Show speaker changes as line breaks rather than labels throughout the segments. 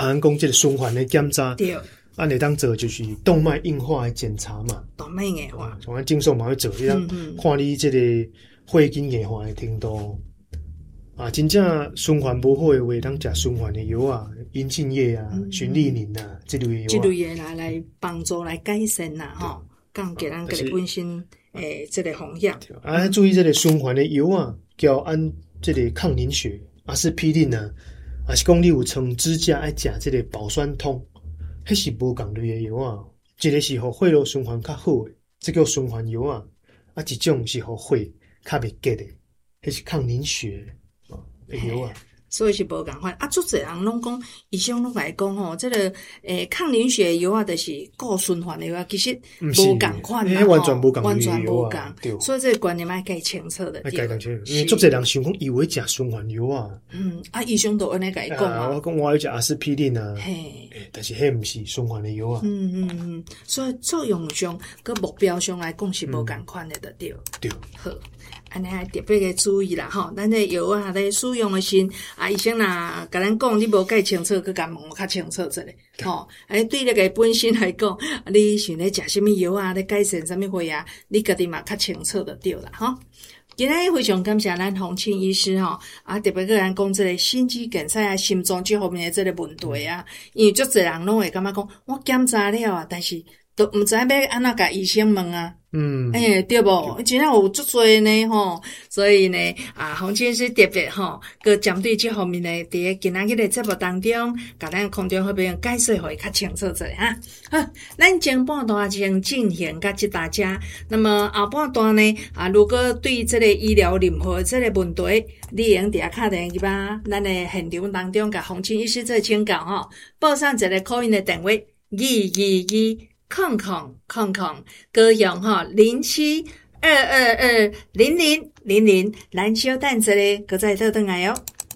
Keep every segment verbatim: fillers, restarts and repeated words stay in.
啊，咱讲这个循环的检查，
对，
按你当做就是动脉硬化的检查嘛，
动脉硬化，
像咱正常嘛要做，你当看你这个血筋硬化的程度。啊，真正循环不好的话，当食循环的药啊，银杏叶啊、循利宁啊，这类药啊，
这类的来来帮助来改善呐，吼，降低咱个本身诶这个风险。
啊，注意这个循环的药啊，叫按这个抗凝血、阿司匹林啊，啊是讲你有穿指甲爱食这个保酸通，迄是无共类的药啊。一个是互血路循环较好的，这叫循环药啊；啊，一种是互血较袂结的，迄是抗凝血的药啊。
所以是无共款啊！足侪人拢讲，医生拢来讲吼，这个诶抗凝血药啊，就是固循环的药啊，其实无共款啦，
完全无共，
完全无共。所以这个观念要改清楚的。
要改改清楚，因为足侪人想讲以为食循环药啊。
嗯，啊，医生都安尼甲伊讲啊。
我讲我要食阿司匹林啊，
嘿，
但是迄毋是循环的药啊。
嗯嗯嗯，所以作用上跟目标上来讲是无共款的，就对。
对，
好。安尼还特别嘅注意啦，吼，咱这药啊咧使用的时，啊医生啦，甲咱讲你无解清楚，佮甲问较清楚一下，吼，哎对那个本身来讲，你想咧食什么药啊，咧改善什么血啊，你家己嘛较清楚就对啦，吼。今日非常感谢咱洪庆医师吼，啊特别个咱讲这个心肌梗塞啊、心脏这方面的这个问题啊，因为足侪人拢会感觉讲，我检查了啊，但是都毋知要安怎甲医生问啊。
嗯，
诶、欸，对无？真正有足多呢吼，所以呢，啊，洪庆医师特别吼，佮针对这方面呢，伫今仔日的节目当中，甲咱空中好朋友解说会较清楚者哈。好，咱前半段先进行甲即大家，那么后半段呢，啊，如果对这个医疗任何这个问题，你用伫下敲电话吧，咱的现场当中甲洪庆医师做请教吼，报上一个 call in 的电话，二二二。空空空空，歌用吼零七二二二零零零零，咱小等一下咧，搁再倒转来哦。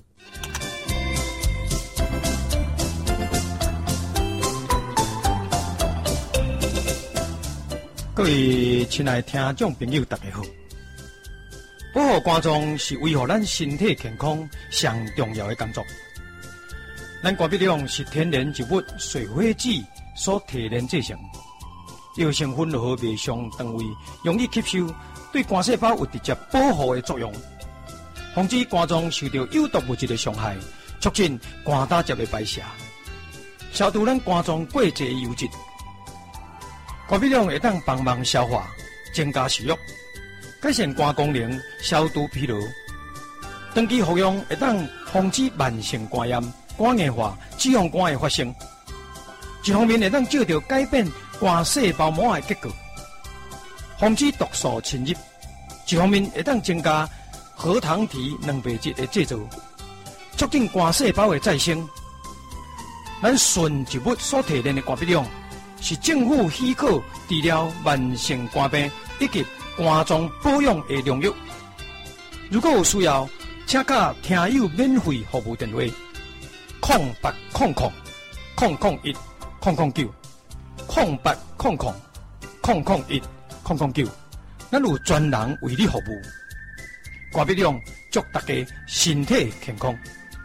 各位亲爱的听众朋友，大家好！保护肝脏是维护咱身体健康上重要的工作。咱肝鼻量是天然植物水火子所提炼制成。药成分落去胃上肠胃容易吸收，对肝细胞有直接保护的作用，防止肝脏受到有毒物质的伤害，促进肝胆汁的排泄，消除咱肝脏过多油脂。肝鼻量会当帮忙消化，增加食欲，改善肝功能，消除疲劳。长期服用会当防止慢性肝炎、肝硬化、脂肪肝的发生。一方面会当照着改变肝细胞膜的结构，防止毒素侵入；一方面会当增加核糖体蛋白质的制造，促进肝细胞的再生。咱纯植物所提炼的肝鼻量，是政府许可治疗慢性肝病以及肝脏保养的良药。如果有需要，请洽听友免费服务电话：空八空空空空一空空九。空八空空空空一空空九，咱有专人为你服务。肝鼻量祝大家身体健康。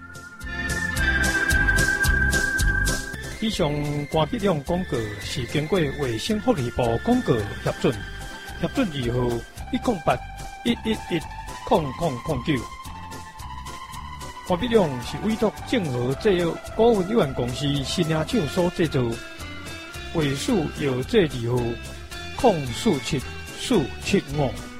以上肝鼻量广告是经过卫生福利部广告核准，核准字号一空八一一一空空空九。肝鼻量是委托正和制药股份有限公司新亚厂所制造。尾数有这几号，空四七四七五。